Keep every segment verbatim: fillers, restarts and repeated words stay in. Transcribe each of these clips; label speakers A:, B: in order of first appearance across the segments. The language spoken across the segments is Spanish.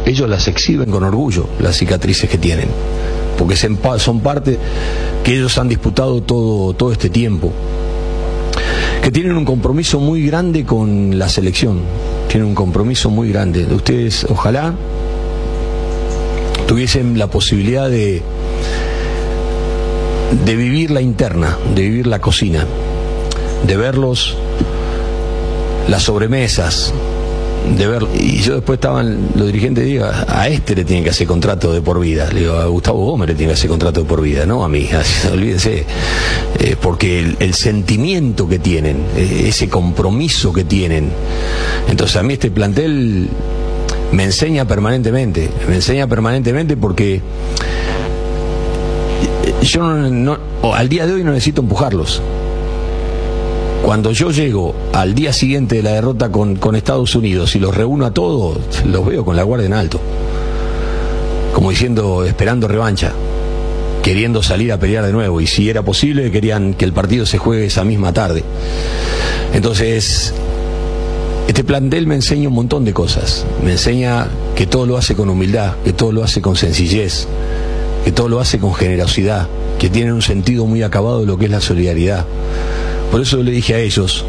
A: ellos las exhiben con orgullo, las cicatrices que tienen, porque son parte que ellos han disputado todo, todo este tiempo, que tienen un compromiso muy grande con la selección, tienen un compromiso muy grande. Ustedes ojalá tuviesen la posibilidad de de vivir la interna, de vivir la cocina, de verlos, las sobremesas, de ver. Y yo después estaban los dirigentes, digo, a este le tienen que hacer contrato de por vida, le digo, a Gustavo Gómez le tienen que hacer contrato de por vida, no a mí, así, olvídense, eh, porque el, el sentimiento que tienen, eh, ese compromiso que tienen, entonces a mí este plantel me enseña permanentemente, me enseña permanentemente porque yo no, no, al día de hoy no necesito empujarlos. Cuando yo llego al día siguiente de la derrota con, con Estados Unidos y los reúno a todos, los veo con la guardia en alto, como diciendo, esperando revancha, queriendo salir a pelear de nuevo, y si era posible querían que el partido se juegue esa misma tarde. Entonces este plantel me enseña un montón de cosas, me enseña que todo lo hace con humildad, que todo lo hace con sencillez, que todo lo hace con generosidad, que tienen un sentido muy acabado de lo que es la solidaridad. Por eso le dije a ellos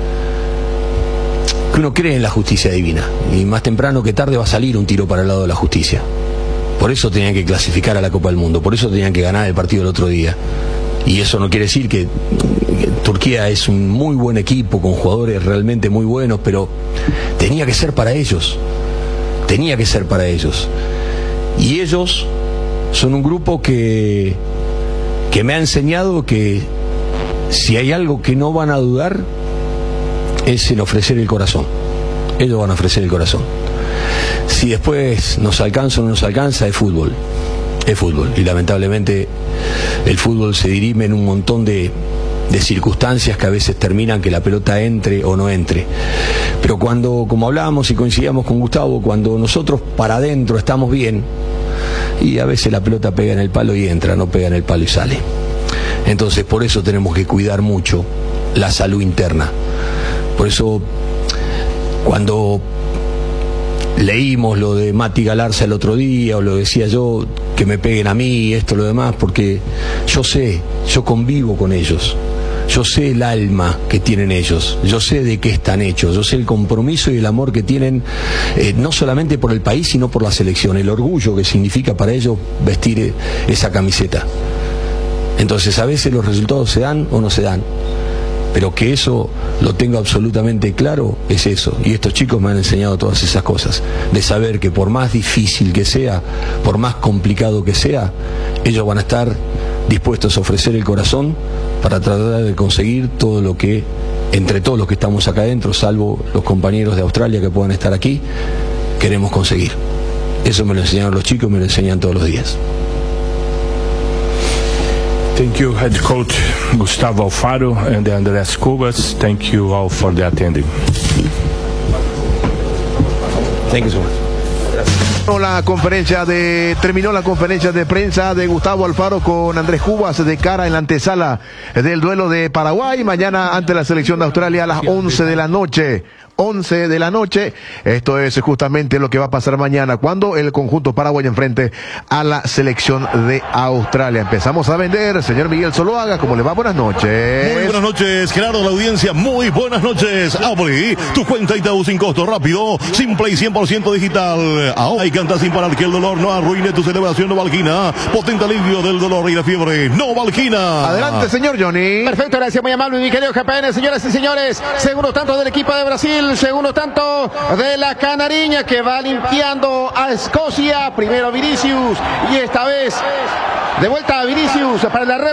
A: que uno cree en la justicia divina, y más temprano que tarde va a salir un tiro para el lado de la justicia. Por eso tenían que clasificar a la Copa del Mundo, por eso tenían que ganar el partido el otro día. Y eso no quiere decir que, que Turquía es un muy buen equipo con jugadores realmente muy buenos, pero tenía que ser para ellos, tenía que ser para ellos. Y ellos son un grupo que, que me ha enseñado que si hay algo que no van a dudar es en ofrecer el corazón. Ellos van a ofrecer el corazón. Si después nos alcanza o no nos alcanza, es fútbol. Es fútbol. Y lamentablemente el fútbol se dirime en un montón de, de circunstancias que a veces terminan que la pelota entre o no entre. Pero cuando, como hablábamos y coincidíamos con Gustavo, cuando nosotros para adentro estamos bien, y a veces la pelota pega en el palo y entra, no pega en el palo y sale. Entonces por eso tenemos que cuidar mucho la salud interna. Por eso cuando leímos lo de Mati Galarza el otro día, o lo decía yo, que me peguen a mí, esto, lo demás, porque yo sé, yo convivo con ellos, yo sé el alma que tienen ellos, yo sé de qué están hechos, yo sé el compromiso y el amor que tienen, eh, no solamente por el país, sino por la selección, el orgullo que significa para ellos vestir esa camiseta. Entonces a veces los resultados se dan o no se dan, pero que eso lo tengo absolutamente claro es eso. Y estos chicos me han enseñado todas esas cosas, de saber que por más difícil que sea, por más complicado que sea, ellos van a estar dispuestos a ofrecer el corazón para tratar de conseguir todo lo que, entre todos los que estamos acá adentro, salvo los compañeros de Australia que puedan estar aquí, queremos conseguir. Eso me lo enseñaron los chicos y me lo enseñan todos los días.
B: Thank you, head coach Gustavo Alfaro and Andrés Cubas. Thank you all for the attending.
A: Thank you so much.
C: La conferencia de, terminó la conferencia de prensa de Gustavo Alfaro con Andrés Cubas de cara en la antesala del duelo de Paraguay mañana ante la selección de Australia a las once de la noche. once de la noche, esto es justamente lo que va a pasar mañana cuando el conjunto paraguayo enfrente a la selección de Australia. Empezamos a vender, señor Miguel Zuluaga, ¿cómo le va? Buenas noches.
D: Muy buenas noches, Gerardo, la audiencia, muy buenas noches. Abri tu cuenta Itaú sin costo, rápido, simple y cien por ciento digital. Ahora y canta sin parar, que el dolor no arruine tu celebración. Novalgina, potente alivio del dolor y la fiebre. Novalgina.
C: Adelante, señor Johnny.
E: Perfecto, gracias, muy amable, mi querido G P N. Señoras y señores, segundo tanto del equipo de Brasil, segundo tanto de la Canariña, que va limpiando a Escocia. Primero Vinicius y esta vez de vuelta a Vinicius para la